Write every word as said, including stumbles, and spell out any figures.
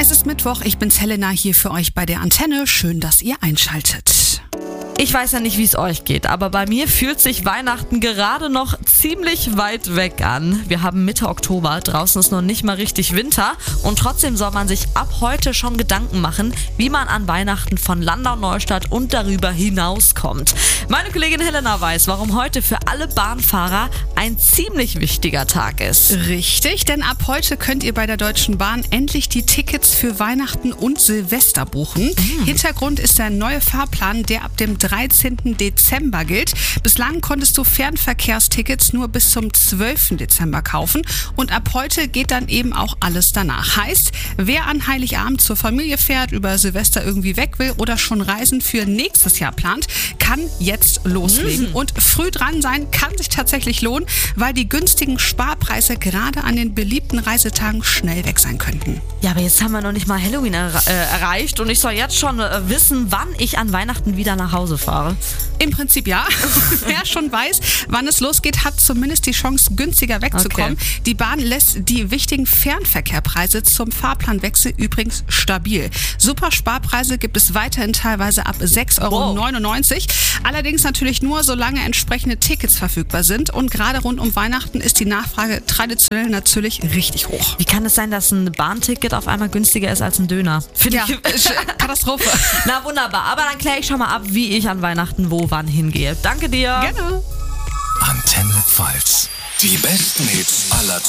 Es ist Mittwoch, ich bin's Helena hier für euch bei der Antenne. Schön, dass ihr einschaltet. Ich weiß ja nicht, wie es euch geht, aber bei mir fühlt sich Weihnachten gerade noch ziemlich weit weg an. Wir haben Mitte Oktober, draußen ist noch nicht mal richtig Winter und trotzdem soll man sich ab heute schon Gedanken machen, wie man an Weihnachten von Landau-Neustadt und darüber hinauskommt. Meine Kollegin Helena weiß, warum heute für alle Bahnfahrer ein ziemlich wichtiger Tag ist. Richtig, denn ab heute könnt ihr bei der Deutschen Bahn endlich die Tickets für Weihnachten und Silvester buchen. Mhm. Hintergrund ist der neue Fahrplan, der ab dem dreizehnten Dezember gilt. Bislang konntest du Fernverkehrstickets nur bis zum zwölften Dezember kaufen und ab heute geht dann eben auch alles danach. Heißt, wer an Heiligabend zur Familie fährt, über Silvester irgendwie weg will oder schon Reisen für nächstes Jahr plant, kann jetzt loslegen. Mhm. Und früh dran sein kann sich tatsächlich lohnen, weil die günstigen Sparpreise gerade an den beliebten Reisetagen schnell weg sein könnten. Ja, aber jetzt haben wir noch nicht mal Halloween er äh, erreicht und ich soll jetzt schon äh, wissen, wann ich an Weihnachten wieder nach Hause fahre. Im Prinzip ja. Wer schon weiß, wann es losgeht, hat zumindest die Chance, günstiger wegzukommen. Okay. Die Bahn lässt die wichtigen Fernverkehrpreise zum Fahrplanwechsel übrigens stabil. Super Sparpreise gibt es weiterhin teilweise ab sechs Euro neunundneunzig. Wow. Allerdings natürlich nur, solange entsprechende Tickets verfügbar sind. Und gerade rund um Weihnachten ist die Nachfrage traditionell natürlich richtig hoch. Wie kann es sein, dass ein Bahnticket auf einmal günstiger ist als ein Döner? Finde ja, ich Katastrophe. Na wunderbar, aber dann kläre ich schon mal ab, wie ich an Weihnachten wo wann hingehe. Danke dir. Gerne. Antenne Pfalz. Die besten Hits aller